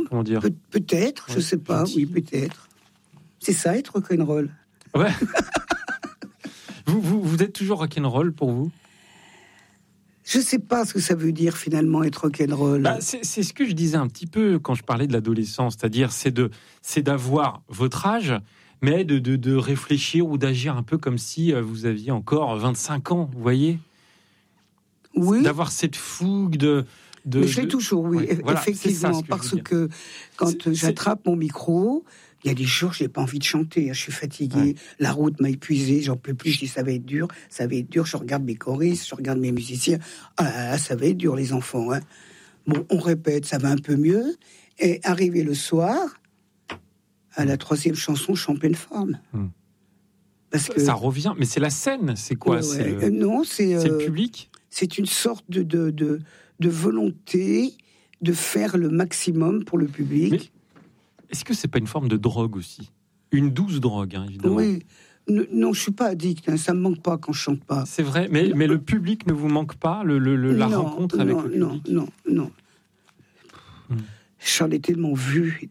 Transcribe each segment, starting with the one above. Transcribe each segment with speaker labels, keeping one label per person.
Speaker 1: comment dire.
Speaker 2: Peut-être, je sais pas. Oui, peut-être. C'est ça, être rock'n'roll.
Speaker 1: Ouais. vous êtes toujours rock'n'roll pour vous?
Speaker 2: Je sais pas ce que ça veut dire finalement être rock'n'roll.
Speaker 1: C'est ce que je disais un petit peu quand je parlais de l'adolescence, c'est-à-dire c'est d'avoir votre âge, mais de réfléchir ou d'agir un peu comme si vous aviez encore 25 ans, vous voyez?
Speaker 2: Oui.
Speaker 1: D'avoir cette fougue
Speaker 2: Mais je l'ai toujours, oui,
Speaker 1: voilà,
Speaker 2: effectivement, parce que quand j'attrape mon micro, il y a des jours, je n'ai pas envie de chanter, je suis fatiguée, la route m'a épuisée, j'en peux plus, je dis ça va être dur, je regarde mes choristes, je regarde mes musiciens, ça va être dur les enfants. Hein. Bon, on répète, ça va un peu mieux, et arrivé le soir, à la 3e chanson, je suis en pleine forme. Parce que,
Speaker 1: ça revient, mais c'est la scène, c'est quoi?
Speaker 2: Non, c'est
Speaker 1: le public?
Speaker 2: C'est une sorte de volonté de faire le maximum pour le public.
Speaker 1: Mais est-ce que c'est pas une forme de drogue aussi? Une douce drogue, hein, évidemment.
Speaker 2: Oui. Non, je suis pas addict. Hein, ça me manque pas quand je chante pas.
Speaker 1: C'est vrai, mais le public ne vous manque pas, la rencontre avec le public?
Speaker 2: Non. J'en ai tellement vu.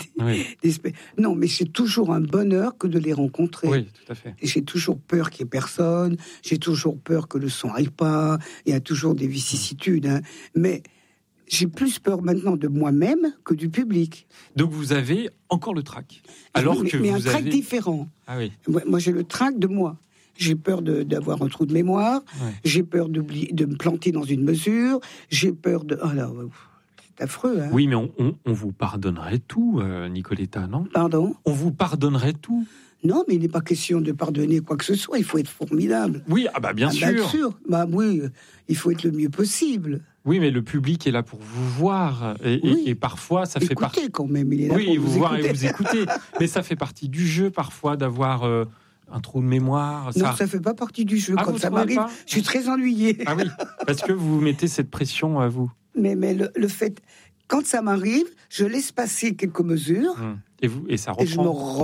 Speaker 2: Non, mais c'est toujours un bonheur que de les rencontrer.
Speaker 1: Oui, tout à fait.
Speaker 2: Et j'ai toujours peur qu'il n'y ait personne. J'ai toujours peur que le son n'aille pas. Il y a toujours des vicissitudes. Hein. Mais j'ai plus peur maintenant de moi-même que du public.
Speaker 1: Donc vous avez encore le trac.
Speaker 2: Mais un trac différent.
Speaker 1: Ah oui.
Speaker 2: Moi, j'ai le trac de moi. J'ai peur d'avoir un trou de mémoire. Ouais. J'ai peur de me planter dans une mesure. J'ai peur de... c'est affreux. Hein.
Speaker 1: Oui, mais on vous pardonnerait tout, Nicoletta, non?
Speaker 2: Pardon?
Speaker 1: On vous pardonnerait tout.
Speaker 2: Non, mais il n'est pas question de pardonner quoi que ce soit. Il faut être formidable.
Speaker 1: Oui, bien sûr.
Speaker 2: Bien sûr. Oui, il faut être le mieux possible.
Speaker 1: Oui, mais le public est là pour vous voir. Et parfois, ça fait partie...
Speaker 2: Écoutez quand même, il est là pour
Speaker 1: vous voir et vous écouter. Mais ça fait partie du jeu, parfois, d'avoir un trou de mémoire.
Speaker 2: Non, ça ne fait pas partie du jeu. Quand ça m'arrive, je suis très ennuyée.
Speaker 1: Ah oui, parce que vous mettez cette pression à vous.
Speaker 2: Mais le fait... Quand ça m'arrive, je laisse passer quelques mesures.
Speaker 1: Et ça reprend.
Speaker 2: Et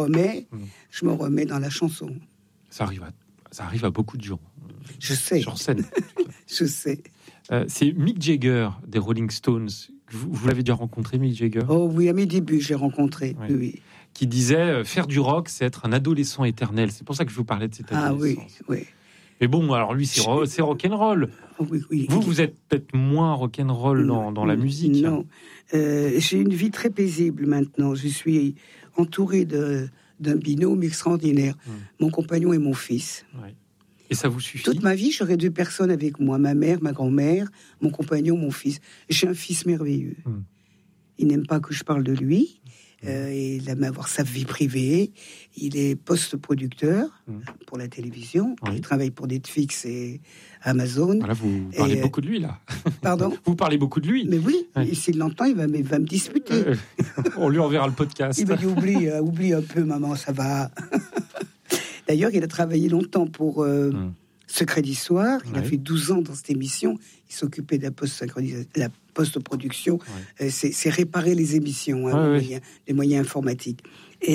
Speaker 2: je me remets dans la chanson.
Speaker 1: Ça arrive à beaucoup de gens.
Speaker 2: Je sais.
Speaker 1: Sur scène.
Speaker 2: Je sais.
Speaker 1: C'est Mick Jagger des Rolling Stones. Vous l'avez déjà rencontré, Mick Jagger?
Speaker 2: Oh oui, à mes débuts, j'ai rencontré. Oui.
Speaker 1: Qui disait faire du rock, c'est être un adolescent éternel. C'est pour ça que je vous parlais de cette adolescence.
Speaker 2: Ah oui.
Speaker 1: Mais bon, alors lui, c'est rock'n'roll.
Speaker 2: Oui.
Speaker 1: Vous êtes peut-être moins rock'n'roll dans la musique.
Speaker 2: Non. J'ai une vie très paisible maintenant. Je suis entouré d'un binôme extraordinaire. Mon compagnon et mon fils.
Speaker 1: Ouais. Et ça vous suffit?
Speaker 2: Toute ma vie, j'aurais 2 personnes avec moi. Ma mère, ma grand-mère, mon compagnon, mon fils. J'ai un fils merveilleux. Il n'aime pas que je parle de lui. Il aime avoir sa vie privée. Il est post-producteur pour la télévision. Il travaille pour Netflix et Amazon.
Speaker 1: Voilà, vous parlez beaucoup de lui, là.
Speaker 2: Pardon?
Speaker 1: Vous parlez beaucoup de lui.
Speaker 2: Mais oui, et s'il l'entend, il va me disputer.
Speaker 1: On lui enverra le podcast.
Speaker 2: Il me dit, oublie un peu, maman, ça va. D'ailleurs, il a travaillé longtemps pour Secret d'Histoire. Il a fait 12 ans dans cette émission. Il s'occupait de la post-production. C'est réparer les émissions, les moyens informatiques. Et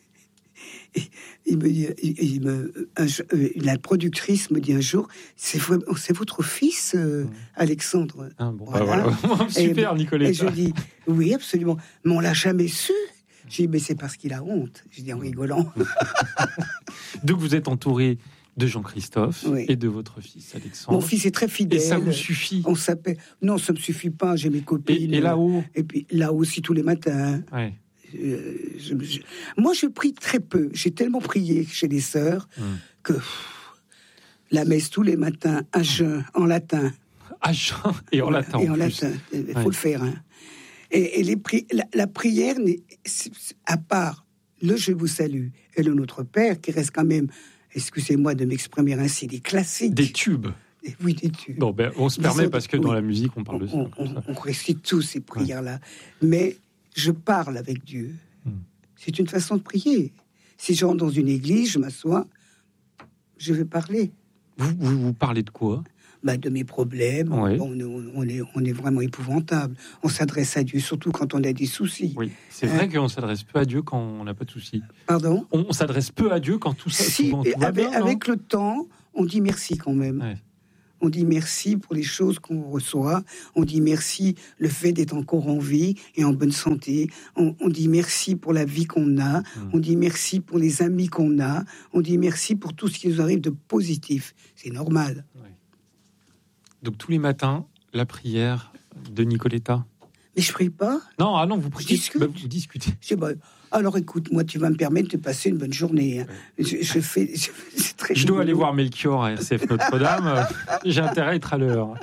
Speaker 2: il me dit, la productrice me dit un jour, c'est votre fils, Alexandre.
Speaker 1: Voilà. Super, Nicoletta.
Speaker 2: Et je dis, oui, absolument. Mais on l'a jamais su. J'ai dit, mais c'est parce qu'il a honte. J'ai dit en rigolant.
Speaker 1: Donc vous êtes entouré de Jean-Christophe et de votre fils Alexandre.
Speaker 2: Mon fils est très fidèle.
Speaker 1: Et ça vous suffit?
Speaker 2: On s'appelle. Non, ça me suffit pas. J'ai mes copines.
Speaker 1: Et là-haut?
Speaker 2: Et puis là aussi tous les matins.
Speaker 1: Ouais.
Speaker 2: Moi, je prie très peu. J'ai tellement prié chez les sœurs que la messe tous les matins à jeun en latin.
Speaker 1: À jeun et en latin.
Speaker 2: Et en latin. Il faut le faire. Hein. Et la prière, à part le Je vous salue et le Notre Père, qui reste quand même, excusez-moi de m'exprimer ainsi, des classiques.
Speaker 1: Des tubes.
Speaker 2: Oui, des tubes.
Speaker 1: Non, on se permet parce que dans la musique, on parle de ça.
Speaker 2: On récite tous ces prières-là. Mais je parle avec Dieu. C'est une façon de prier. Si je rentre dans une église, je m'assois, je vais parler.
Speaker 1: Vous parlez de quoi?
Speaker 2: De mes problèmes.
Speaker 1: Oui.
Speaker 2: On est vraiment épouvantable. On s'adresse à Dieu, surtout quand on a des soucis.
Speaker 1: Oui, c'est vrai qu'on s'adresse peu à Dieu quand on n'a pas de soucis.
Speaker 2: Pardon?
Speaker 1: On s'adresse peu à Dieu quand tout ça.
Speaker 2: Si,
Speaker 1: souvent, tout va bien,
Speaker 2: avec le temps, on dit merci quand même.
Speaker 1: Ouais.
Speaker 2: On dit merci pour les choses qu'on reçoit. On dit merci le fait d'être encore en vie et en bonne santé. On dit merci pour la vie qu'on a. On dit merci pour les amis qu'on a. On dit merci pour tout ce qui nous arrive de positif. C'est normal.
Speaker 1: Ouais. Donc tous les matins, la prière de Nicoletta.
Speaker 2: Mais je prie pas.
Speaker 1: Non, vous priez. Vous discutez.
Speaker 2: Alors écoute, moi, tu vas me permettre de passer une bonne journée.
Speaker 1: Ouais.
Speaker 2: C'est très
Speaker 1: Je dois aller voir Melchior à RCF Notre-Dame. J'ai intérêt à être à l'heure.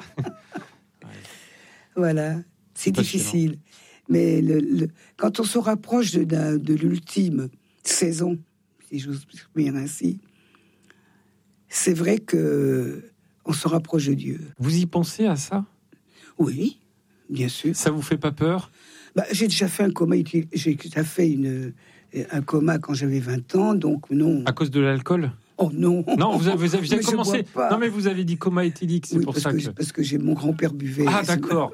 Speaker 2: Voilà, c'est difficile. Mais quand on se rapproche de l'ultime saison, si j'ose dire ainsi, c'est vrai que on se rapproche de Dieu.
Speaker 1: Vous y pensez à ça ?
Speaker 2: Oui, bien sûr.
Speaker 1: Ça vous fait pas peur ?
Speaker 2: J'ai déjà fait un coma. J'ai déjà fait un coma quand j'avais 20 ans, donc non.
Speaker 1: À cause de l'alcool ?
Speaker 2: Oh non.
Speaker 1: Non, vous avez commencé. Non, mais vous avez dit coma éthylique, c'est pour ça que.
Speaker 2: Parce que mon grand-père buvait.
Speaker 1: Ah, d'accord.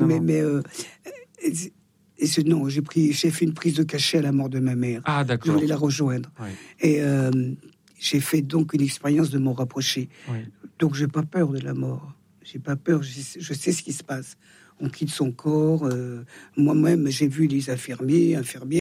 Speaker 2: Non, j'ai fait une prise de cachet à la mort de ma mère.
Speaker 1: Ah, d'accord.
Speaker 2: Je voulais la rejoindre.
Speaker 1: Ouais.
Speaker 2: Et j'ai fait donc une expérience de m'en rapprocher.
Speaker 1: Ouais.
Speaker 2: Donc, j'ai pas peur de la mort. J'ai pas peur. Je sais ce qui se passe. On quitte son corps. Moi-même, j'ai vu les infirmières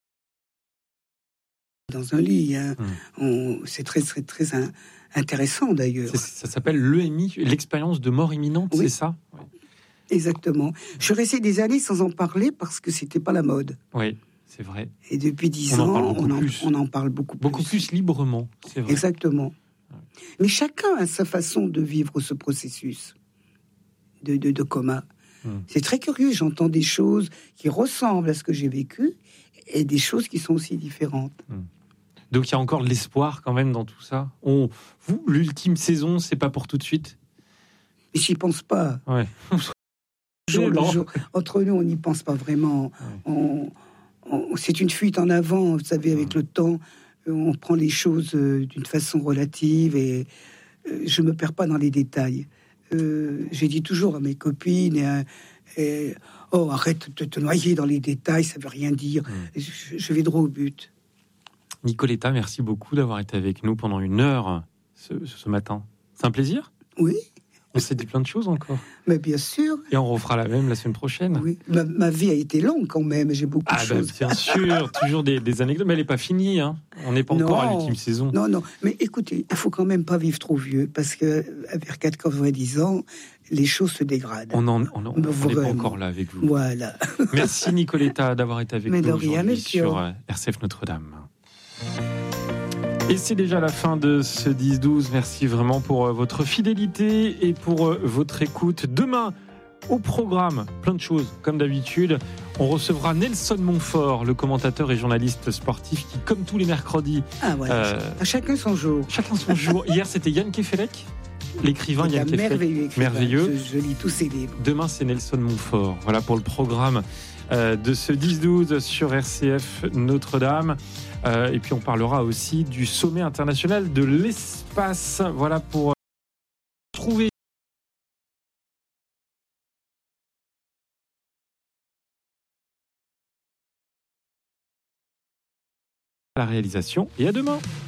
Speaker 2: dans un lit. Hein. C'est très, très, très intéressant d'ailleurs.
Speaker 1: Ça s'appelle l'EMI, l'expérience de mort imminente,
Speaker 2: oui.
Speaker 1: C'est ça ? Oui.
Speaker 2: Exactement. Je suis resté des années sans en parler parce que c'était pas la mode.
Speaker 1: Oui, c'est vrai.
Speaker 2: Et depuis 10 ans, on en parle beaucoup plus.
Speaker 1: Beaucoup plus librement, c'est vrai.
Speaker 2: Exactement. Ouais. Mais chacun a sa façon de vivre ce processus de coma. C'est très curieux, j'entends des choses qui ressemblent à ce que j'ai vécu et des choses qui sont aussi différentes.
Speaker 1: Donc il y a encore de l'espoir quand même dans tout ça. Vous, l'ultime saison, c'est pas pour tout de suite ?
Speaker 2: Mais j'y pense pas.
Speaker 1: Ouais.
Speaker 2: Le jour. Entre nous, on n'y pense pas vraiment. Ouais. C'est une fuite en avant, vous savez, avec le temps. On prend les choses d'une façon relative et je me perds pas dans les détails. J'ai dit toujours à mes copines arrête de te noyer dans les détails, ça veut rien dire. Je vais droit au but.
Speaker 1: Nicoletta, merci beaucoup d'avoir été avec nous pendant 1 heure ce matin. C'est un plaisir ?
Speaker 2: Oui.
Speaker 1: On s'est dit plein de choses encore.
Speaker 2: Mais bien sûr.
Speaker 1: Et on refera la même la semaine prochaine.
Speaker 2: Oui. Ma vie a été longue quand même. J'ai beaucoup de choses.
Speaker 1: Bien sûr, toujours des anecdotes. Mais elle n'est pas finie. Hein. On n'est pas encore à l'ultime saison.
Speaker 2: Non. Mais écoutez, il faut quand même pas vivre trop vieux. Parce que vers 90 ans, les choses se dégradent.
Speaker 1: On n'est pas encore là avec vous.
Speaker 2: Voilà.
Speaker 1: Merci Nicoletta d'avoir été avec nous aujourd'hui sur RCF Notre-Dame. Et c'est déjà la fin de ce 10-12. Merci vraiment pour votre fidélité et pour votre écoute. Demain, au programme, plein de choses, comme d'habitude. On recevra Nelson Montfort, le commentateur et journaliste sportif qui, comme tous les mercredis...
Speaker 2: à chacun son jour.
Speaker 1: Chacun son jour. Hier, c'était Yann Kefelec, l'écrivain Yann Kefelec.
Speaker 2: Merveilleux. Je lis tous ses livres.
Speaker 1: Demain, c'est Nelson Montfort. Voilà pour le programme de ce 10-12 sur RCF Notre-Dame. Et puis on parlera aussi du sommet international de l'espace. Voilà pour trouver la réalisation. Et à demain.